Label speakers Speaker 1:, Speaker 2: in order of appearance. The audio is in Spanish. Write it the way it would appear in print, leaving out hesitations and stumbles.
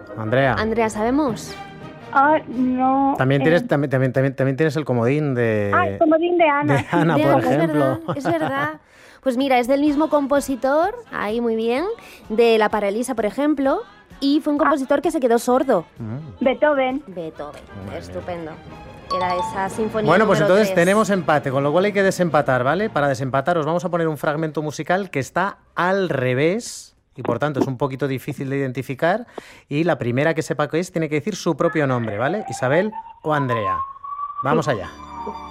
Speaker 1: Andrea.
Speaker 2: Andrea, ¿sabemos?
Speaker 3: No.
Speaker 1: También tienes el comodín de...
Speaker 3: El comodín de Ana.
Speaker 1: De Ana,
Speaker 2: De
Speaker 1: por
Speaker 2: Ana,
Speaker 1: ejemplo.
Speaker 2: Es verdad. Pues mira, es del mismo compositor, ahí muy bien, de La Paralisa, por ejemplo, y fue un compositor que se quedó sordo.
Speaker 3: Beethoven.
Speaker 2: Beethoven, estupendo. Era esa sinfonía.
Speaker 1: Bueno, pues
Speaker 2: número
Speaker 1: entonces
Speaker 2: 3.
Speaker 1: tenemos empate, con lo cual hay que desempatar, ¿vale? Para desempatar os vamos a poner un fragmento musical que está al revés y por tanto es un poquito difícil de identificar, y la primera que sepa qué es tiene que decir su propio nombre, ¿vale? Isabel o Andrea. Vamos allá.